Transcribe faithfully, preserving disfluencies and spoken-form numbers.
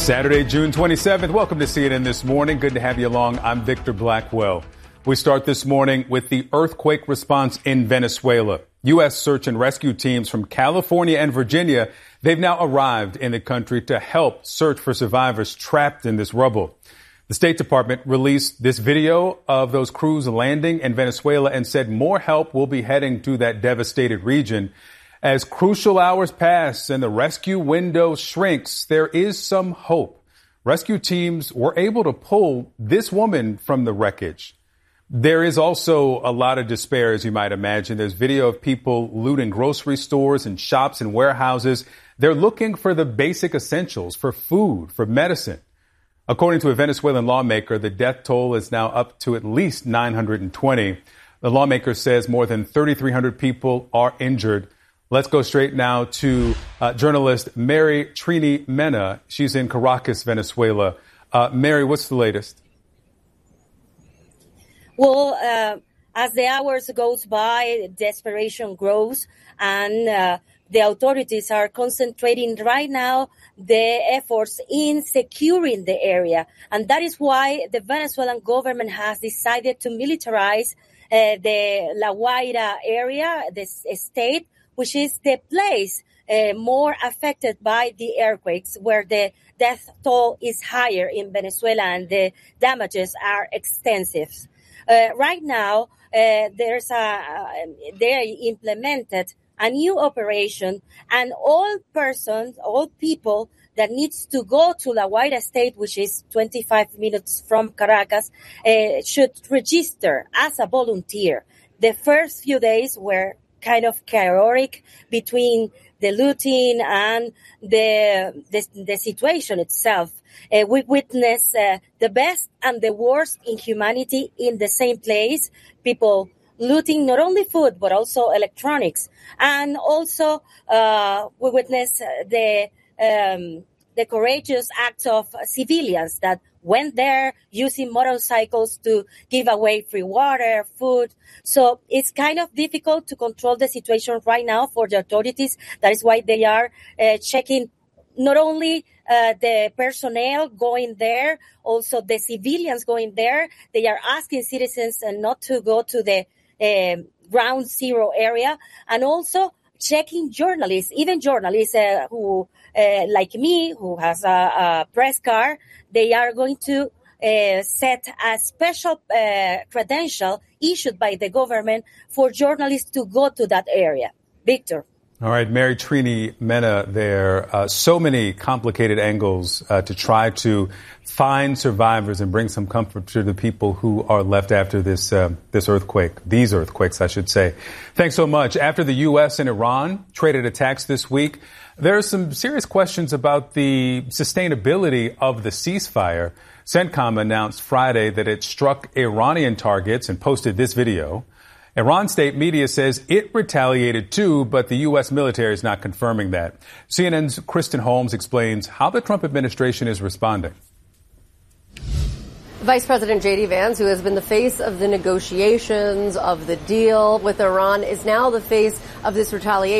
Saturday, June twenty-seventh. Welcome to C N N This Morning. Good to have you along. I'm Victor Blackwell. We start this morning with the earthquake response in Venezuela. U S search and rescue teams from California and Virginia, they've now arrived in the country to help search for survivors trapped in this rubble. The State Department released this video of those crews landing in Venezuela and said more help will be heading to that devastated region. As crucial hours pass and the rescue window shrinks, there is some hope. Rescue teams were able to pull this woman from the wreckage. There is also a lot of despair, as you might imagine. There's video of people looting grocery stores and shops and warehouses. They're looking for the basic essentials, for food, for medicine. According to a Venezuelan lawmaker, the death toll is now up to at least nine hundred twenty. The lawmaker says more than thirty-three hundred people are injured. Let's go straight now to uh, journalist Mary Trini Mena. She's in Caracas, Venezuela. Uh, Mary, what's the latest? Well, uh, as the hours goes by, desperation grows, and uh, the authorities are concentrating right now the efforts in securing the area. And that is why the Venezuelan government has decided to militarize uh, the La Guaira area, the state, which is the place uh, more affected by the earthquakes, where the death toll is higher in Venezuela and the damages are extensive. Uh, right now, uh, there's a, uh, they implemented a new operation, and all persons, all people that needs to go to La Guaira state, which is twenty-five minutes from Caracas, uh, should register as a volunteer. The first few days were kind of chaotic between the looting and the the, the situation itself. Uh, we witness uh, the best and the worst in humanity in the same place. People looting not only food but also electronics, and also uh, we witness the um, the courageous acts of civilians that went there using motorcycles to give away free water, food. So it's kind of difficult to control the situation right now for the authorities. That is why they are uh, checking not only uh, the personnel going there, also the civilians going there. They are asking citizens uh, not to go to the uh, ground zero area, and also checking journalists, even journalists uh, who, uh, like me, who has a, a press card. They are going to uh, set a special uh, credential issued by the government for journalists to go to that area. Victor. All right, Mary Trini Mena there. Uh, so many complicated angles uh, to try to find survivors and bring some comfort to the people who are left after this uh, this earthquake, these earthquakes, I should say. Thanks so much. After the U S and Iran traded attacks this week, there are some serious questions about the sustainability of the ceasefire. CENTCOM announced Friday that it struck Iranian targets and posted this video. Iran state media says it retaliated too, but the U S military is not confirming that. C N N's Kristen Holmes explains how the Trump administration is responding. Vice President J D Vance, who has been the face of the negotiations of the deal with Iran, is now the face of this retaliation.